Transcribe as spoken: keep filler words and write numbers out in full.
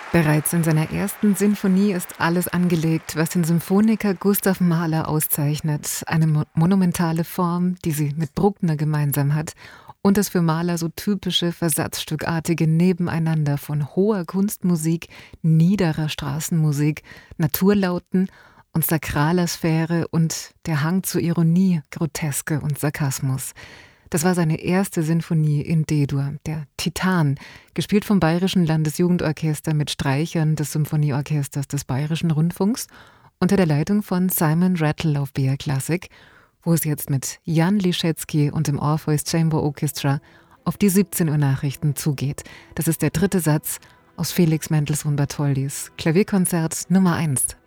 Bereits in seiner ersten Sinfonie ist alles angelegt, was den Symphoniker Gustav Mahler auszeichnet. Eine mo- monumentale Form, die sie mit Bruckner gemeinsam hat, und das für Mahler so typische versatzstückartige Nebeneinander von hoher Kunstmusik, niederer Straßenmusik, Naturlauten und sakraler Sphäre und der Hang zur Ironie, Groteske und Sarkasmus. Das war seine erste Sinfonie in D-Dur, der Titan, gespielt vom Bayerischen Landesjugendorchester mit Streichern des Symphonieorchesters des Bayerischen Rundfunks unter der Leitung von Simon Rattle auf B R Classic, wo es jetzt mit Jan Liszewski und dem Orpheus Chamber Orchestra auf die siebzehn Uhr Nachrichten zugeht. Das ist der dritte Satz aus Felix Mendelssohn Bartholdys Klavierkonzert Nummer eins.